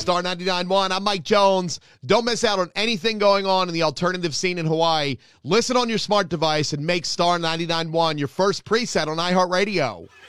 Star 99.1. I'm Mike Jones. Don't miss out on anything going on in the alternative scene in Hawaii. Listen on your smart device and make Star 99.1 your first preset on iHeartRadio.